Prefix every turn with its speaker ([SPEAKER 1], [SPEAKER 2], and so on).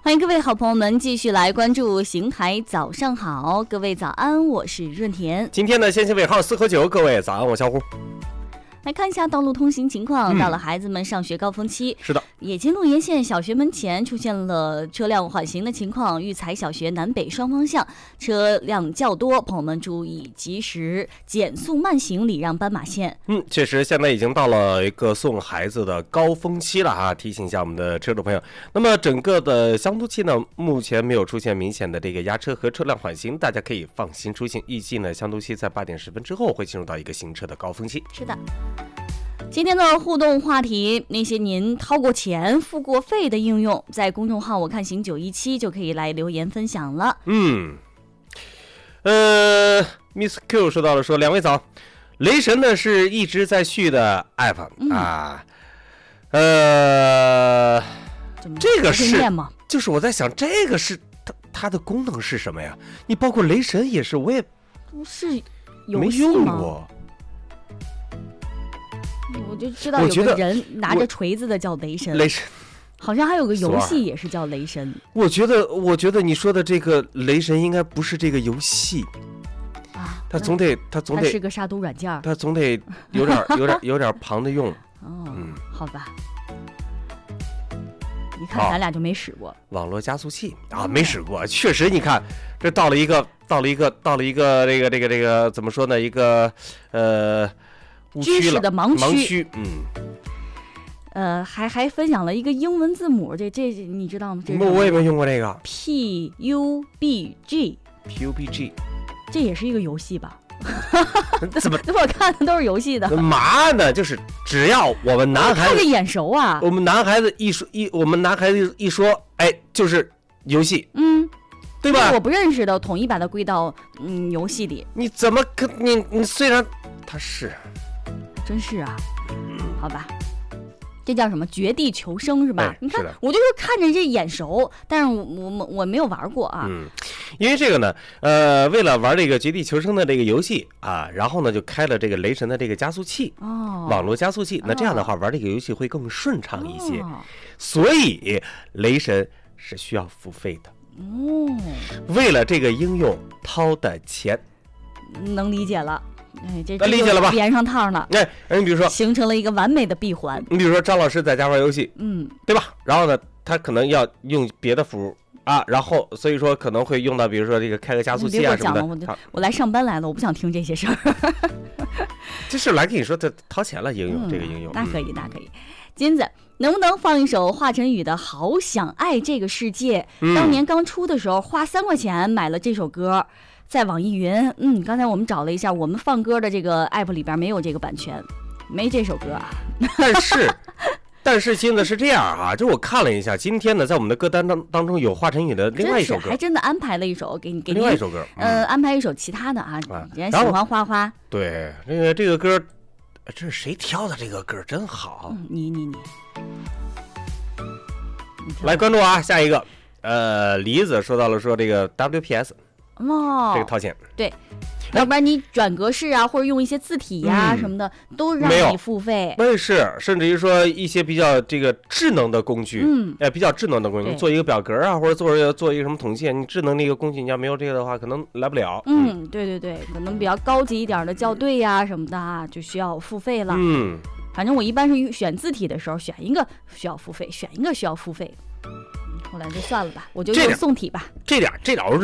[SPEAKER 1] 欢迎各位好朋友们继续来关注邢台早上好，各位早安，我是润田。
[SPEAKER 2] 今天的先行尾号4和9，各位早安，我小虎。
[SPEAKER 1] 来看一下道路通行情况，到了孩子们上学高峰期，
[SPEAKER 2] 是的，
[SPEAKER 1] 冶金路沿线小学门前出现了车辆缓行的情况，育才小学南北双方向车辆较多，朋友们注意及时减速慢行，礼让斑马线。
[SPEAKER 2] 确实现在已经到了一个送孩子的高峰期了啊，提醒一下我们的车主朋友。那么整个的乡都期呢，目前没有出现明显的这个压车和车辆缓行，大家可以放心出行。预计呢，乡都期在8点10分之后会进入到一个行车的高峰期。
[SPEAKER 1] 是的。今天的互动话题，那些您掏过钱付过费的应用，在公众号我看行917就可以来留言分享了。
[SPEAKER 2] Miss Q 说到了，说两位早，雷神呢是一直在续的 app 啊，这个是就是我在想这个是它的功能是什么呀？你包括雷神也是，我也
[SPEAKER 1] 不是游
[SPEAKER 2] 没
[SPEAKER 1] 戏吗？
[SPEAKER 2] 用过。
[SPEAKER 1] 我就知道有个人拿着锤子的叫雷神，好像还有个游戏也是叫雷神。我觉
[SPEAKER 2] 得你说的这个雷神应该不是这个游戏啊，他总得
[SPEAKER 1] 它是个杀毒软件，
[SPEAKER 2] 他总得有点旁的用。
[SPEAKER 1] 好吧。你看咱俩就没使过
[SPEAKER 2] 网络加速器啊，没使过，确实你看这到了一个这个怎么说呢？一个
[SPEAKER 1] 知识的盲区，还分享了一个英文字母，这你知道吗？
[SPEAKER 2] 我也没用过这个
[SPEAKER 1] PUBG， 这也是一个游戏吧？
[SPEAKER 2] 怎么
[SPEAKER 1] 我看的都是游戏的？
[SPEAKER 2] 嘛呢？就是只要我们男孩子
[SPEAKER 1] 看着眼熟啊，
[SPEAKER 2] 我们男孩子一说，哎，就是游戏，对吧？
[SPEAKER 1] 我不认识的，统一把它归到游戏里。
[SPEAKER 2] 你怎么可你虽然它是。
[SPEAKER 1] 真是啊，好吧，这叫什么绝地求生是吧？你看，我就是看着这眼熟，但是我没有玩过啊。
[SPEAKER 2] 因为这个呢，为了玩这个绝地求生的这个游戏啊，然后呢就开了这个雷神的这个加速器，网络加速器。那这样的话，玩这个游戏会更顺畅一些。所以雷神是需要付费的。为了这个应用掏的钱，
[SPEAKER 1] 能理解了。这
[SPEAKER 2] 理解了吧？
[SPEAKER 1] 连上套了。
[SPEAKER 2] 你比如说，
[SPEAKER 1] 形成了一个完美的闭环。
[SPEAKER 2] 你比如说，张老师在家玩游戏，对吧？然后呢，他可能要用别的服务啊，然后所以说可能会用到，比如说这个开个加速器啊什么的。
[SPEAKER 1] 我来上班来了，我不想听这些事儿。
[SPEAKER 2] 这是来跟你说的掏钱了，应用这个应用。
[SPEAKER 1] 那可以。金子，能不能放一首华晨宇的《好想爱这个世界》？当年刚出的时候，花3块钱买了这首歌。在网易云，刚才我们找了一下，我们放歌的这个 app 里边没有这个版权，没这首歌啊。
[SPEAKER 2] 但是金子是这样啊，就我看了一下，今天呢，在我们的歌单当中有华晨宇的另外一首歌，
[SPEAKER 1] 还真的安排了一首给
[SPEAKER 2] 另外一首歌，
[SPEAKER 1] 安排一首其他的啊。人家喜欢花花，
[SPEAKER 2] 对，这个歌，这是谁挑的？这个歌真好。
[SPEAKER 1] 你
[SPEAKER 2] 来关注啊，下一个，梨子说到了说这个 WPS。这个掏钱，
[SPEAKER 1] 对，要不然你转格式啊，或者用一些字体呀什么的，都让你付费。
[SPEAKER 2] 是，甚至于说一些比较这个智能的工具，比较智能的工具，做一个表格啊，或者做一个什么统计，你智能的一个工具，你要没有这个的话，可能来不了。
[SPEAKER 1] 对，可能比较高级一点的校对呀什么的啊，就需要付费了。反正我一般是选字体的时候，选一个需要付费，选一个需要付费。后来就算了吧，我就用宋体吧。
[SPEAKER 2] 这点